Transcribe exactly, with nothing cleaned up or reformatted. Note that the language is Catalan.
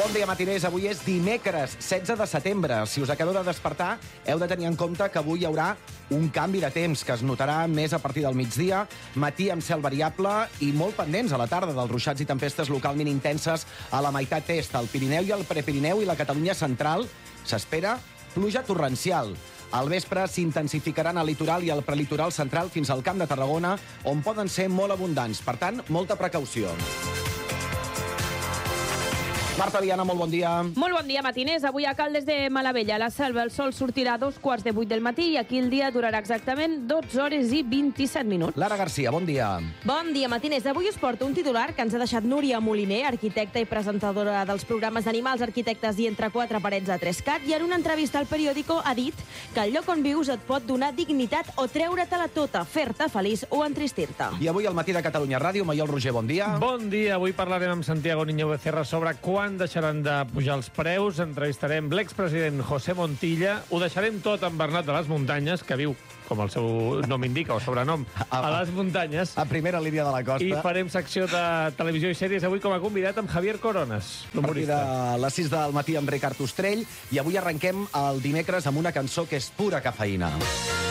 Bon dia, matiners. Avui és dimecres, setze de setembre. Si us acabeu de despertar, heu de tenir en compte que avui hi haurà un canvi de temps que es notarà més a partir del migdia, matí amb cel variable i molt pendents a la tarda dels ruixats i tempestes localment intenses a la meitat est, al Pirineu i al Prepirineu i la Catalunya central. S'espera pluja torrencial. Al vespre s'intensificaran al litoral i al prelitoral central fins al Camp de Tarragona, on poden ser molt abundants. Per tant, molta precaució. Marta Viana, molt bon dia. Molt bon dia, matiners. Avui a Caldes de Malavella, a la Selva, el sol sortirà a dos quarts de vuit del matí i aquí el dia durarà exactament dotze hores i vint-i-set minuts. Lara Garcia, bon dia. Bon dia, matiners. Avui us porto un titular que ens ha deixat Núria Moliner, arquitecta i presentadora dels programes d'Animals, Arquitectes i Entre quatre parets a Trescat, i en una entrevista al periòdico ha dit que el lloc on vius et pot donar dignitat o treure-te-la tota, fer-te feliç o entristir-te. I avui al matí de Catalunya Ràdio, Maiol Roger, bon dia. Bon dia. Avui parlarem amb Santiago Niño Becerra sobre quan deixaran de pujar els preus. Entrevistarem l'expresident José Montilla. Ho deixarem tot amb Bernat de les Muntanyes, que viu, com el seu nom indica, o sobrenom, a les muntanyes. A primera línia de la costa. I farem secció de televisió i sèries avui com a convidat amb Javier Coronas, l'humorista. A partir de les sis del matí amb Ricard Ostrell. I avui arrenquem el dimecres amb una cançó que és pura cafeïna.